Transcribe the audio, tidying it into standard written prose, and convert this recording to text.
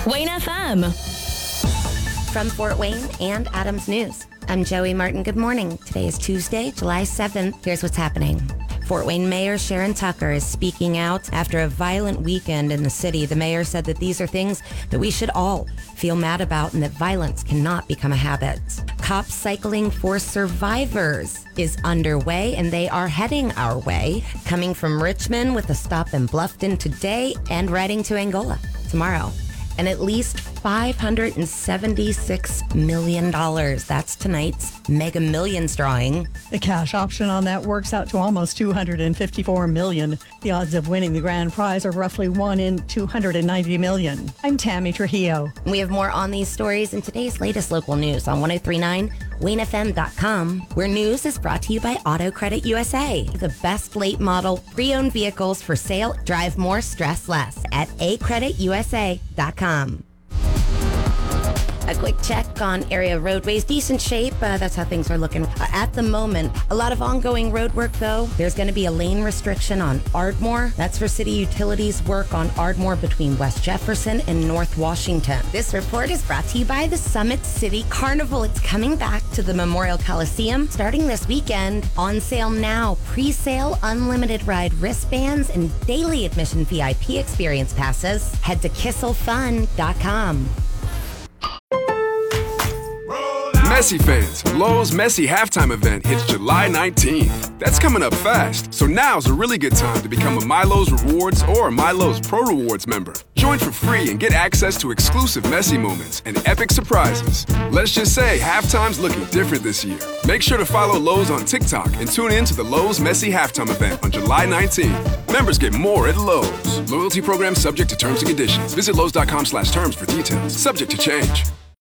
Wayne FM. From Fort Wayne and Adams News, I'm Joey Martin. Good morning. Today is Tuesday, July 7th. Here's what's happening. Fort Wayne Mayor Sharon Tucker is speaking out after a violent weekend in the city. The mayor said that these are things that we should all feel mad about and that violence cannot become a habit. Cops Cycling for Survivors is underway, and they are heading our way, coming from Richmond with a stop in Bluffton today and riding to Angola tomorrow. And at least $576 million. That's tonight's Mega Millions drawing. The cash option on that works out to almost $254 million. The odds of winning the grand prize are roughly 1 in 290 million. I'm Tammy Trujillo. We have more on these stories in today's latest local news on 1039 WayneFM.com, where news is brought to you by Auto Credit USA. The best late model pre-owned vehicles for sale. Drive more, stress less at acreditusa.com. A quick check on area roadways. Decent shape. That's how things are looking at the moment. A lot of ongoing road work, though. There's going to be a lane restriction on Ardmore. That's for city utilities work on Ardmore between West Jefferson and North Washington. This report is brought to you by the Summit City Carnival. It's coming back to the Memorial Coliseum starting this weekend. On sale now. Pre-sale unlimited ride wristbands and daily admission VIP experience passes. Head to kisselfun.com. Messi fans, Lowe's Messi halftime event hits July 19th. That's coming up fast, so now's a really good time to become a MyLowe's Rewards or a MyLowe's Pro Rewards member. Join for free and get access to exclusive Messi moments and epic surprises. Let's just say halftime's looking different this year. Make sure to follow Lowe's on TikTok and tune in to the Lowe's Messi halftime event on July 19th. Members get more at Lowe's. Loyalty program subject to terms and conditions. Visit Lowe's.com/terms for details. Subject to change.